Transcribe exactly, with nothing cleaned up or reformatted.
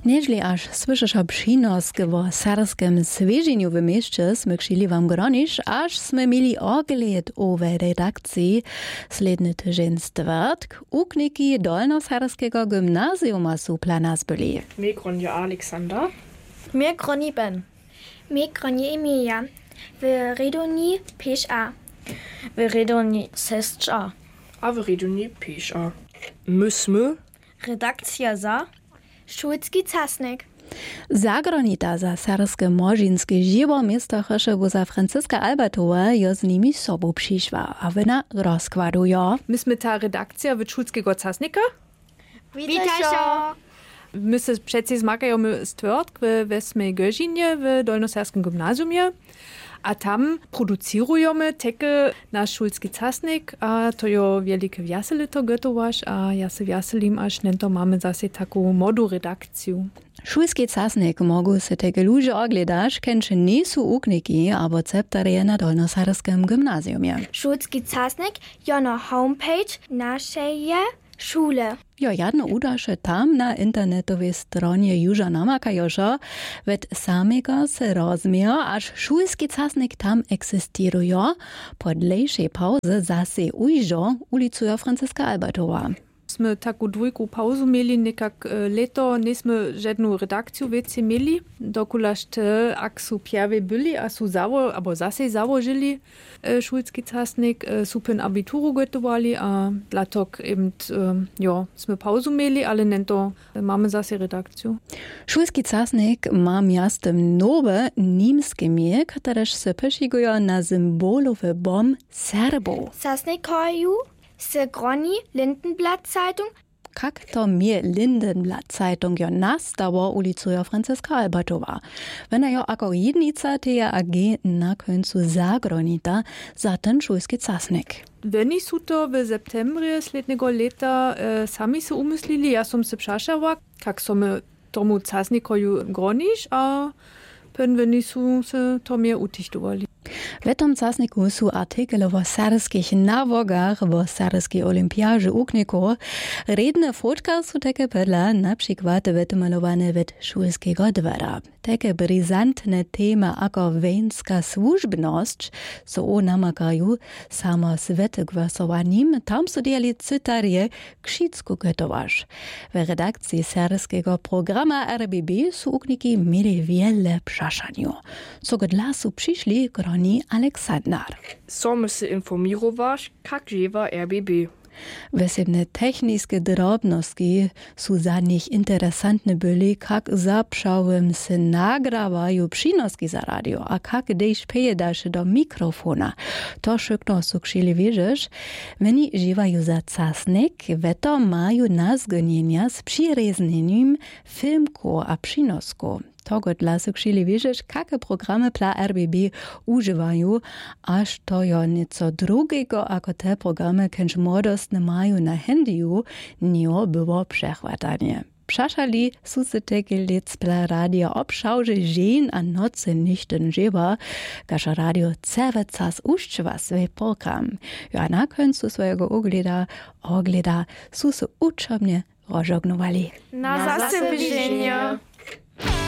Nieźli aż słyszysz o przynosk w serskim Swieżeniu w mieście, sme chcieli wam gronić, aż sme mieli ogled owe redakcji sledny tydzień stwiertk. Ukniki Dolnoserskiego gymnazjuma su dla nas byli. Mnie groni Aleksander. Mnie groni Ben. Mnie groni Emilia. W redoni pięć A. W redoni sześć A. A w redoni pięć A. Myśmy Redakcja za Szulski Casnik. Zagronita za serskie morzinskie żywo miasto Chyszebuza Franciska Albertowa jo z nimi sobu przyszła, a wyna rozkładują. Myśmy ta redakcja w Szulskiego Casnika. Witajcie! My se przecież zmakajemy stwiertk w Westmej Göžinie w Dolnoserskim gimnazjumie. A tam producirujemy takie nasz Szulski Casnik, a to jo wielkie wiasely to gotowasz, a ja se wiaselim, aż nento mamy zase taką modu redakcję. Szulski Casnik mogu se takie ludzie ogledać, kenče nisu ukniki, abo ceptarje na Dolnoserskim gimnazjumie. Szulski Casnik jo na homepage naszej szule. Jo, jadno udaše tam na internetowej stronie Juža namakajoša, ved samega se rozmijo, až Szulski Casnik tam eksistiruje, po dlejšej pauze zase ujžo ulicujo Franciska Albertowa. Sme taką dwójku pauzu mieli, nekak leto nismo żadną redakcję więcej mieli, dokulaż te, ak su pierwej byli, a su zawo, albo zase założyli e, Szulski Casnik, e, su pen abituru gotowali, a dlatok eben, e, jo, sme pauzu mieli, ale nento e, mamy zase redakcję. Szulski Casnik ma miastem nowe niemskie mie, któreż se pyszigują na symbolowy bom Serbo. Casnikoju se groni Lindenblatt Zeitung. Kak to mie Lindenblatt Zeitung jo nastało ulicujo Franciska Albertowa. Wena jo ako jednica teja A G na końcu zagronita za ten Szulski Casnik. Weny su to w septembrie slednego leta e, sami se umyslili, ja som se přašała, kak some tomu Casnikoju groniš, a pen weny su se to mie utichtowali. W tym casniku są artykele o serskich nawogach, o serskiej olimpiadzie ukniku. Redne fotka są takie pedla, na przykład wytymalowane w szulskiego dwora. Takie brizantne tema jako wejska służbność są namakają samo swety głosowaniem. Tam studiali cytarie Krzicku gotowasz. W redakcji serskiego programa R B B są ukniki mieli wiele przeszaniu. Co dla su przyszli groni Aleksander. Some se informirować, jak dziewa R B B. Wesebne techniskie drobnostki są za nich interesantne byli, jak zaprzałem se nagrawają przynoski za radio, a jak gdyś pejedasz do mikrofona. To szybko su chcieli wiedzieć, oni żywają za casnik, weto mają nazgonienia z przyreznieniem filmku a przynosku. Togo dla su chcieli wiedzieć, jakie programy dla R B B używają, aż to jo nieco drugiego, ako te programy, kenž młodostne mają na handyu, nie było przechwatanie. Przeszali su se teke lec dla radio obszałże dzień a nocy nichten żywa, każ radio cały czas uszczywa swój program. Jo a na końcu swojego ogleda, ogleda su se uczomnie rozżognowali. na zasypienie.